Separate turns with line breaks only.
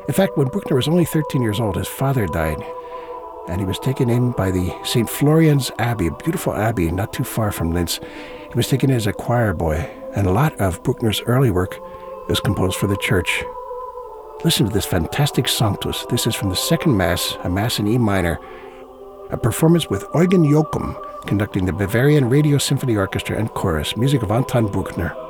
In fact, when Bruckner was only 13 years old, his father died, and he was taken in by the St. Florian's Abbey, a beautiful abbey not too far from Linz. He was taken in as a choir boy, and a lot of Bruckner's early work was composed for the church. Listen to this fantastic Sanctus. This is from the second Mass, a Mass in E minor, a performance with Eugen Joachim conducting the Bavarian Radio Symphony Orchestra and Chorus, music of Anton Bruckner.